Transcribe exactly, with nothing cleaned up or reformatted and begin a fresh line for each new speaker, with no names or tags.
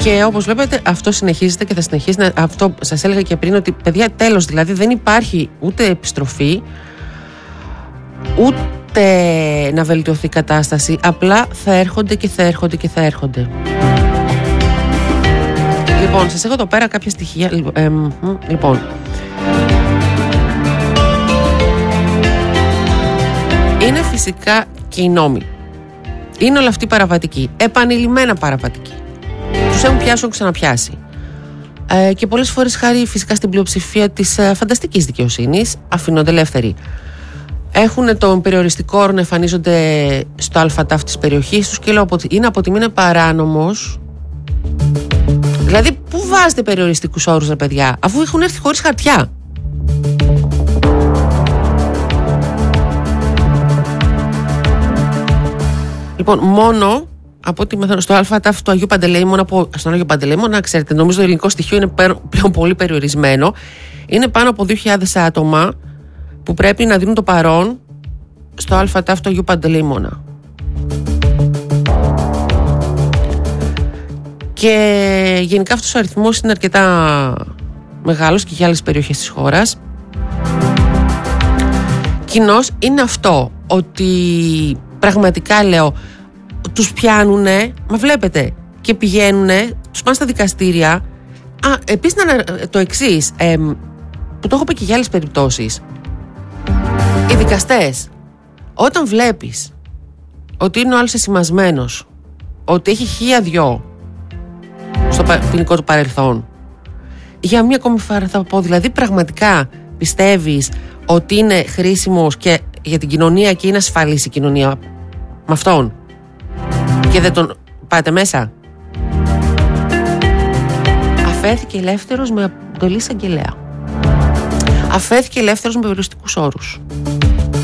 Και όπως βλέπετε αυτό συνεχίζεται και θα συνεχίσει να, αυτό σας έλεγα και πριν, ότι παιδιά τέλος, δηλαδή δεν υπάρχει ούτε επιστροφή ούτε να βελτιωθεί η κατάσταση, απλά θα έρχονται και θα έρχονται και θα έρχονται. Λοιπόν, σας έχω εδώ πέρα κάποια στοιχεία. ε, Λοιπόν είναι φυσικά και οι νόμοι. Είναι όλα αυτοί παραβατικοί, επανειλημμένα παραβατικοί. Τους έχουν πιάσει, έχουν ξαναπιάσει. Ε, και πολλές φορές, χάρη φυσικά στην πλειοψηφία της ε, φανταστικής δικαιοσύνης, αφήνονται ελεύθεροι. Έχουν τον περιοριστικό όρο να εμφανίζονται στο αλφατάφ της περιοχής τους και λέω ότι είναι από τη μία παράνομος. Δηλαδή, πού βάζετε περιοριστικούς όρους, ρε παιδιά, αφού έχουν έρθει χωρίς χαρτιά. Λοιπόν, μόνο από ό,τι μαθαίνω στο αλφατάφ του Αγίου Παντελεήμωνα, στον Άγιο Παντελεήμωνα, ξέρετε, νομίζω το ελληνικό στοιχείο είναι πλέον πολύ περιορισμένο. Είναι πάνω από δύο χιλιάδες άτομα που πρέπει να δίνουν το παρόν στο αλφατάφ του Αγίου Παντελεήμωνα. Και γενικά αυτός ο αριθμός είναι αρκετά μεγάλος και για άλλες περιοχές της χώρας. Κοινώς είναι αυτό, ότι πραγματικά λέω, τους πιάνουνε, μα βλέπετε, και πηγαίνουνε, τους πάνε στα δικαστήρια. Α, επίσης το εξής, ε, που το έχω πει και για άλλες περιπτώσεις. Οι δικαστές, όταν βλέπεις ότι είναι ο άλλος εσημασμένος, ότι έχει χίλια δυο στο ποινικό του παρελθόν, για μία ακόμη φορά θα πω, δηλαδή πραγματικά πιστεύεις ότι είναι χρήσιμος και για την κοινωνία και είναι ασφαλής η κοινωνία με αυτόν και δεν τον πάτε μέσα? Αφέθηκε ελεύθερος με εντολή εισαγγελέα. Αφέθηκε ελεύθερος με περιοριστικούς όρους.